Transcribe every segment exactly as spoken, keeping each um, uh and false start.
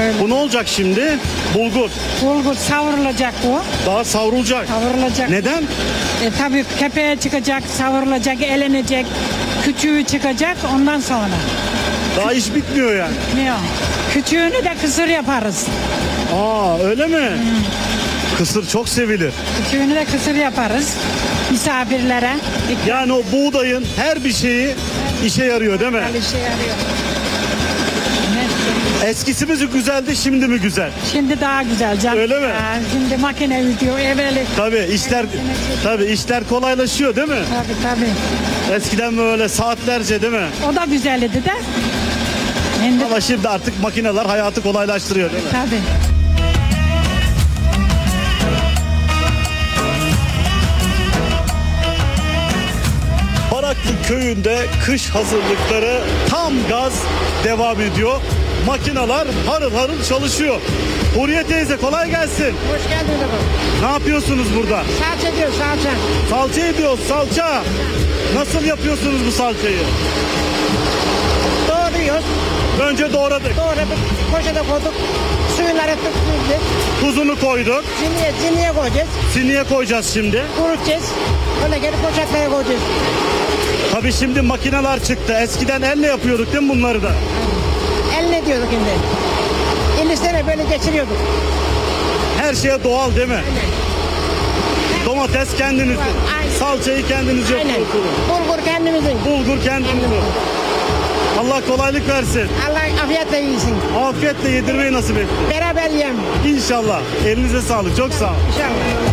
Öyle. Bu ne olacak şimdi? Bulgur. Bulgur savrulacak bu. Daha savrulacak. Savrulacak. Neden? E, tabii kepeğe çıkacak, savrulacak, elenecek. Küçüğü çıkacak ondan sonra. Daha iş bitmiyor yani. Ne o? Küçüğünü de kısır yaparız. Aa öyle mi? Kısır çok sevilir. Küçüğünü de kısır yaparız. Misafirlere. Yani o buğdayın her bir şeyi işe yarıyor değil mi? İkram işe yarıyor. Ne? Eskisi mi güzeldi, şimdi mi güzel? Şimdi daha güzel canım. Öyle mi? Ha, şimdi makine gidiyor, evveli. Tabii işler tabii işler kolaylaşıyor değil mi? Tabii tabii. Eskiden böyle saatlerce değil mi? O da güzeldi de. Şimdi Ama şimdi artık makineler hayatı kolaylaştırıyor değil mi? tabii. Baraklı köyünde kış hazırlıkları tam gaz devam ediyor. Makineler harıl harıl çalışıyor. Huriye teyze kolay gelsin. Hoş geldin efendim. Ne yapıyorsunuz burada? Salça diyor salça. Salça ediyoruz, salça. Nasıl yapıyorsunuz bu salçayı? Doğruyoruz. Önce doğradık. Doğradık. Poşete koyduk. Suyunları tuttuk. Tuzunu koyduk. Ziniye, ziniye koyacağız. Siniye koyacağız şimdi. Kurutacağız. Öyle geri poşetlere koyacağız. Tabii şimdi makineler çıktı. Eskiden elle yapıyorduk değil mi bunları da? Eline diyorduk şimdi. İlistere böyle geçiriyorduk. Her şey doğal değil mi? Aynen. Domates kendinizin. Aynen. Salçayı kendiniz Aynen. yapıyorsunuz. Bulgur kendimizin. Bulgur kendinizin. Allah kolaylık versin. Allah afiyetle iyisin. Afiyetle yedirmeyi nasip etsin. Beraber yiyelim. İnşallah. Elinize sağlık. Çok sağ ol. İnşallah.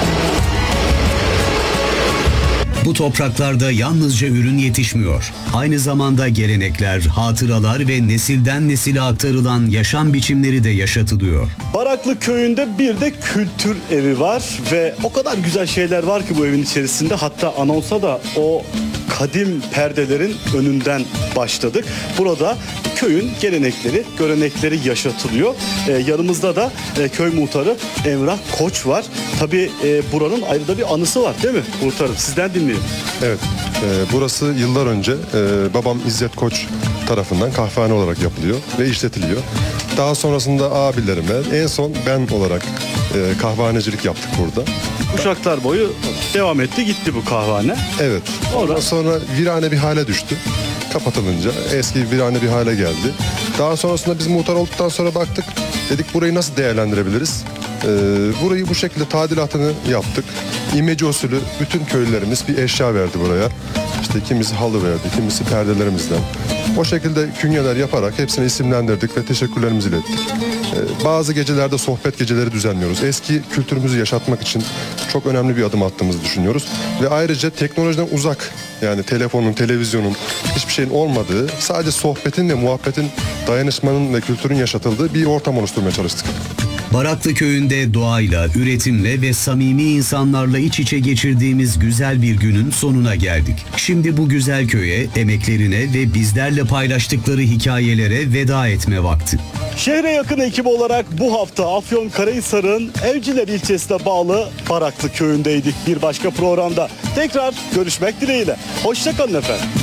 Bu topraklarda yalnızca ürün yetişmiyor. Aynı zamanda gelenekler, hatıralar ve nesilden nesile aktarılan yaşam biçimleri de yaşatılıyor. Baraklı köyünde bir de kültür evi var ve o kadar güzel şeyler var ki bu evin içerisinde. Hatta anonsa da o kadim perdelerin önünden başladık. Burada köyün gelenekleri, görenekleri yaşatılıyor. Ee, yanımızda da e, köy muhtarı Emrah Koç var. Tabii e, buranın ayrı da bir anısı var değil mi muhtarım? Sizden dinleyelim. Evet, e, burası yıllar önce e, babam İzzet Koç tarafından kahvehane olarak yapılıyor ve işletiliyor. Daha sonrasında abilerime, en son ben olarak e, kahvehanecilik yaptık burada. Kuşaklar boyu devam etti gitti bu kahvehane. Evet, ondan sonra virane bir hale düştü. Kapatılınca eski virane bir hale geldi. Daha sonrasında biz muhtar olduktan sonra baktık. Dedik burayı nasıl değerlendirebiliriz? Ee, burayı bu şekilde tadilatını yaptık. İmece usulü bütün köylülerimiz bir eşya verdi buraya. İşte kimisi halı verdi, kimisi perdelerimizden. O şekilde künyeler yaparak hepsini isimlendirdik ve teşekkürlerimizi ilettik. Ee, bazı gecelerde sohbet geceleri düzenliyoruz. Eski kültürümüzü yaşatmak için çok önemli bir adım attığımızı düşünüyoruz. Ve ayrıca teknolojiden uzak, yani telefonun, televizyonun, hiçbir şeyin olmadığı, sadece sohbetin ve muhabbetin, dayanışmanın ve kültürün yaşatıldığı bir ortam oluşturmaya çalıştık. Baraklı köyünde doğayla, üretimle ve samimi insanlarla iç içe geçirdiğimiz güzel bir günün sonuna geldik. Şimdi bu güzel köye, emeklerine ve bizlerle paylaştıkları hikayelere veda etme vakti. Şehre yakın ekip olarak bu hafta Afyonkarahisar'ın Evciler ilçesine bağlı Baraklı köyündeydik. Bir başka programda tekrar görüşmek dileğiyle. Hoşça kalın efendim.